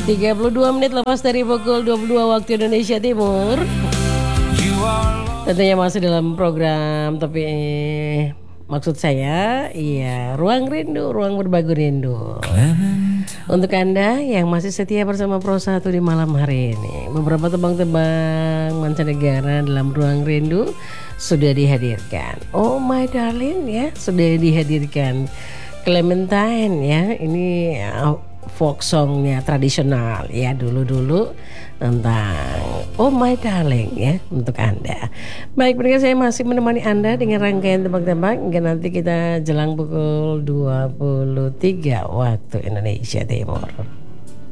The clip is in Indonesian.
32 menit lepas dari pukul 22 waktu Indonesia Timur. Tentunya masih dalam program, tapi maksud saya, iya, Ruang Rindu, Ruang Berbagi Rindu. Untuk Anda yang masih setia bersama Pro 1 di malam hari ini, beberapa tebang-tebang mancanegara dalam Ruang Rindu sudah dihadirkan. Oh my darling ya, sudah dihadirkan. Clementine ya, ini folk songnya tradisional ya dulu-dulu tentang Oh My Darling ya untuk Anda. Baik, pendengar, saya masih menemani Anda dengan rangkaian tebak-tebak hingga nanti kita jelang pukul 23 waktu Indonesia Timur.